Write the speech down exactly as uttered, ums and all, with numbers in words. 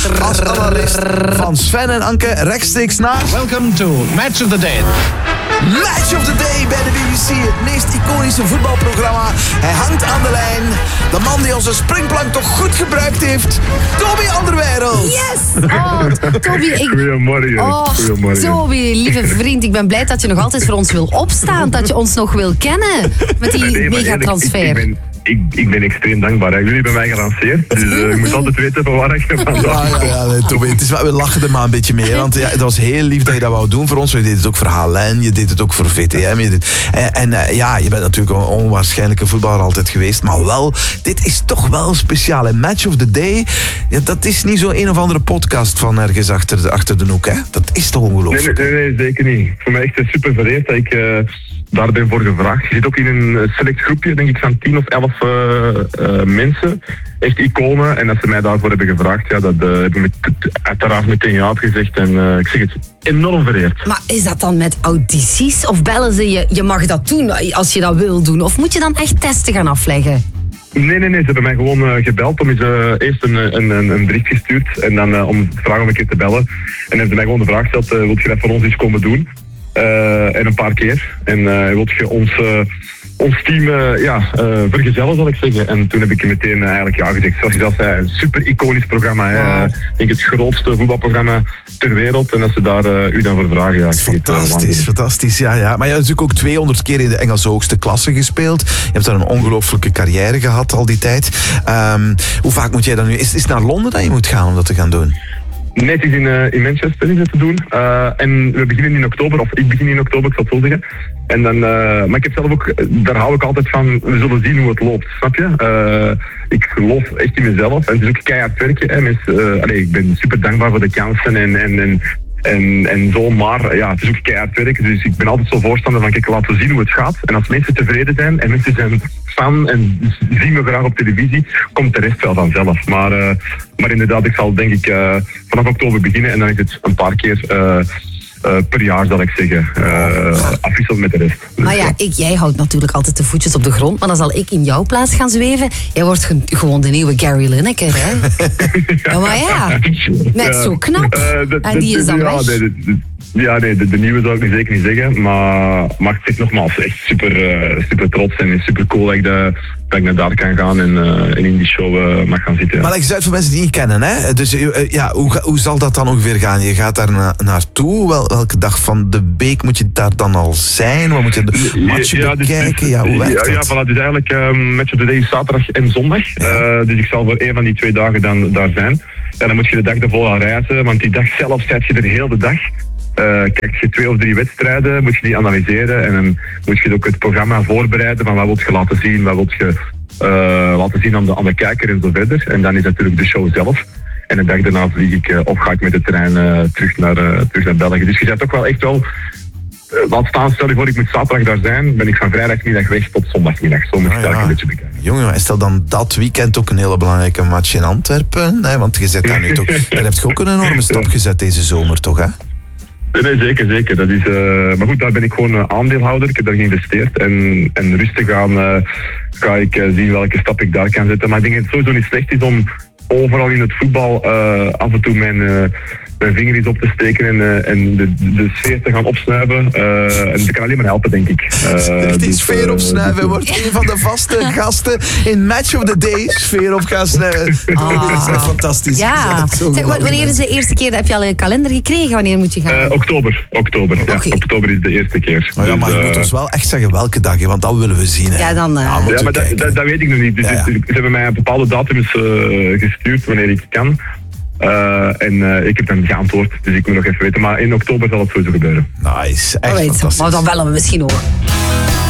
als analist van Sven en Anke rechtstreeks naar... Welcome to Match of the Day. Match of the Day bij de B B C, het meest iconische voetbalprogramma. Hij hangt aan de lijn. De man die onze springplank toch goed gebruikt heeft. Toby Alderweireld. Yes! Oh, Toby, ik... Goedemorgen. Oh, Goedemorgen. Toby, lieve vriend, ik ben blij dat je nog altijd voor ons wil opstaan. Dat je ons nog wil kennen met die Nee, maar megatransfer. eerlijk, Ik, ik, ben, ik, ik ben extreem dankbaar. Hè. Jullie hebben mij gelanceerd, dus uh, je moet altijd weten van waar ik vandaan Ja, kom. ja, ja, nee, Toby, het is, wel- we lachen er maar een beetje mee. Want ja, het was heel lief dat je dat wou doen voor ons. Je deed het ook voor H L N, je deed het ook voor V T M. Je deed, en en uh, ja, je bent natuurlijk een onwaarschijnlijke voetballer altijd geweest. Maar wel, dit is toch wel speciaal. En Match of the Day, ja, dat is niet zo'n een of andere podcast van ergens achter de, achter de hoek. Hè? Dat is toch Nee, ongelooflijk? nee, nee, zeker niet. Voor mij echt super vereerd dat ik uh, daar ben voor gevraagd. Je zit ook in een select groepje, denk ik, van tien of elf uh, uh, mensen. Echt iconen. En dat ze mij daarvoor hebben gevraagd, ja, dat uh, heb ik met, uiteraard meteen ja gezegd. En uh, ik zeg het, enorm vereerd. Maar is dat dan met audities? Of bellen ze je, je mag dat doen als je dat wil doen? Of moet je dan echt testen gaan afleggen? Nee, nee, nee. Ze hebben mij gewoon uh, gebeld. Om eens, uh, eerst een, een, een, een bericht gestuurd. En dan uh, om te vragen om een keer te bellen. En hebben ze mij gewoon de vraag gesteld, uh, wilt je dat voor ons eens komen doen? Uh, en een paar keer. En uh, wilt je ons, uh, ons team uh, ja, uh, vergezellen, zal ik zeggen. En toen heb ik meteen uh, eigenlijk ja gezegd. Zoals je zelf zei, een super iconisch programma. Hè. Uh, ik denk het grootste voetbalprogramma ter wereld. En dat ze daar uh, u dan voor vragen. Ja, ik zeg het, uh, Fantastisch, fantastisch, ja, ja. Maar je hebt natuurlijk ook tweehonderd keer in de Engelse hoogste klasse gespeeld. Je hebt daar een ongelooflijke carrière gehad al die tijd. Um, hoe vaak moet jij dan nu... Is, is het naar Londen dat je moet gaan om dat te gaan doen? Nee, het is in, uh, in Manchester is het te doen. Uh, en we beginnen in oktober, of ik begin in oktober, ik zal het zo zeggen. En dan, uh, maar ik heb zelf ook, daar hou ik altijd van, we zullen zien hoe het loopt, snap je? Uh, ik geloof echt in mezelf. En het is ook keihard werken. Hè. Mensen, uh, allez, ik ben super dankbaar voor de kansen en... en, en En, en zo, maar ja, het is ook keihard werken. Dus ik ben altijd zo voorstander van, kijk, laten we zien hoe het gaat. En als mensen tevreden zijn en mensen zijn fan en zien me graag op televisie, komt de rest wel vanzelf. Maar, uh, maar inderdaad, ik zal denk ik uh, vanaf oktober beginnen en dan is het een paar keer uh, uh, per jaar, zal ik zeggen, uh, afwisselen met de rest. Dus, Maar ja, ik, jij houdt natuurlijk altijd de voetjes op de grond, maar dan zal ik in jouw plaats gaan zweven. Jij wordt ge- gewoon de nieuwe Gary Lineker, hè? Ja, maar ja, net zo knap. Uh, de, En die de, is dan ja, weg. de, de, de, ja, nee, de, de nieuwe zou ik nu zeker niet zeggen. Maar, maar ik zeg nogmaals, echt super, uh, super trots en super cool dat ik, de, dat ik naar daar kan gaan en, uh, en in die show uh, mag gaan zitten. Ja. Maar leg eens uit voor mensen die je niet kennen, hè? Dus uh, ja, hoe, ga- hoe zal dat dan ongeveer gaan? Je gaat daar na, naartoe. Wel, welke dag van de week moet je daar dan al zijn? Waar moet je de matchen Ja, dus- bekijken? Ja, hoe werkt ja, dat? ja, voilà, dus eigenlijk um, Match of the Day is zaterdag en zondag. Ja. Uh, dus ik zal voor één van die twee dagen dan daar zijn. En dan moet je de dag ervoor al reizen, want die dag zelf zit je er heel de dag. Uh, kijk je twee of drie wedstrijden, moet je die analyseren en dan moet je ook het programma voorbereiden van wat wil je laten zien, wat wil je uh, laten zien aan de, aan de kijker en zo verder. En dan is natuurlijk de show zelf. En de dag daarna vlieg ik uh, of ga ik met de trein uh, terug, naar, uh, terug naar België. Dus je bent ook wel echt wel... Uh, laat staan, stel je voor, ik moet zaterdag daar zijn, ben ik van vrijdagmiddag weg tot zondagmiddag. Zo moet je Ah, het ja. een beetje bekijken. Jongen, is dat dan dat weekend ook een hele belangrijke match in Antwerpen? Nee, want je zet daar nu toch... Daar heb je ook een enorme stap gezet deze zomer, toch, hè? Nee, nee, zeker, zeker. Dat is, uh, maar goed, daar ben ik gewoon uh, aandeelhouder. Ik heb daar geïnvesteerd. En, en rustig aan uh, ga ik uh, zien welke stap ik daar kan zetten. Maar ik denk dat het sowieso niet slecht is om overal in het voetbal uh, af en toe mijn, uh, mijn vinger eens op te steken en, uh, en de, de sfeer te gaan opsnuiven. Uh, en dat kan alleen maar helpen, denk ik. Uh, Echt die dus, sfeer uh, opsnuiven dus- wordt een van de vaste gasten in Match of the Day. Sfeer op gaan snuiven. Ah. Dat is echt fantastisch. Ja, Dat is zo zeg, wa- geweldig. wanneer is de eerste keer? Heb je al een kalender gekregen? Wanneer moet je gaan? Uh, oktober, oktober. Ja, Oké. oktober is de eerste keer. Oh ja, maar je Dus, moet uh, ons wel echt zeggen welke dag, hè, want dat willen we zien. Hè. Ja, dan, uh, Ja, moeten Ja, we maar dat, kijken. dat, dat weet ik nog niet. Dus Ja, ja. Ze hebben mij bepaalde datums uh, gestuurd wanneer ik kan. Uh, en uh, ik heb dan geantwoord, dus ik moet nog even weten. Maar in oktober zal het sowieso gebeuren. Nice, echt Alright, fantastisch. maar dan bellen we misschien ook.